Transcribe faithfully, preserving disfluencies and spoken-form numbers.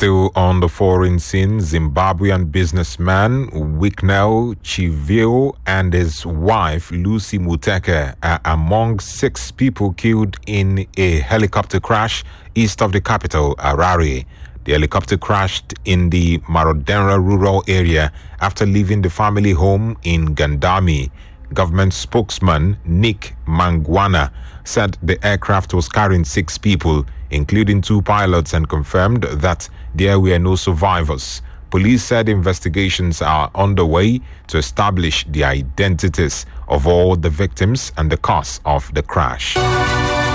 Still on the foreign scene, Zimbabwean businessman Wicknell Chivio and his wife Lucy Muteke are among six people killed in a helicopter crash east of the capital, Harare. The helicopter crashed in the Marodera rural area after leaving the family home in Gandami. Government spokesman Nick Mangwana said the aircraft was carrying six people, including two pilots, and confirmed that there were no survivors. Police said investigations are underway to establish the identities of all the victims and the cause of the crash.